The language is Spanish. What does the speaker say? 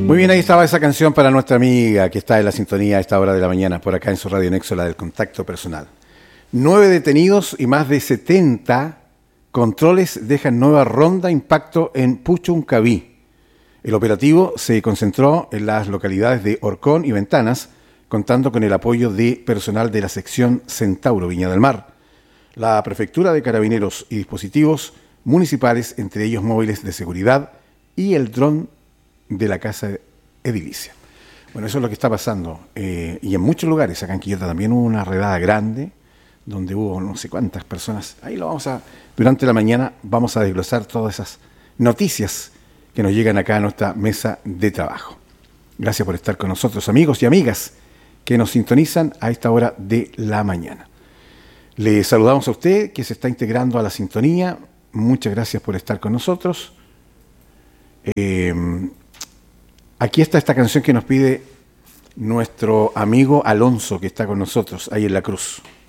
Muy bien, ahí estaba esa canción para nuestra amiga que está en la sintonía a esta hora de la mañana, por acá en su Radio Nexo, la del contacto personal. 9 detenidos y más de 70 controles dejan nueva ronda impacto en Puchuncaví. El operativo se concentró en las localidades de Orcón y Ventanas, contando con el apoyo de personal de la sección Centauro Viña del Mar, la Prefectura de Carabineros y dispositivos municipales, entre ellos móviles de seguridad y el dron de la Casa Edilicia. Bueno, eso es lo que está pasando. Y en muchos lugares, acá en Quillota también hubo una redada grande, donde hubo no sé cuántas personas. Ahí durante la mañana vamos a desglosar todas esas noticias que nos llegan acá a nuestra mesa de trabajo. Gracias por estar con nosotros, amigos y amigas que nos sintonizan a esta hora de la mañana. Le saludamos a usted que se está integrando a la sintonía. Muchas gracias por estar con nosotros. Aquí está esta canción que nos pide nuestro amigo Alonso, que está con nosotros ahí en La Cruz.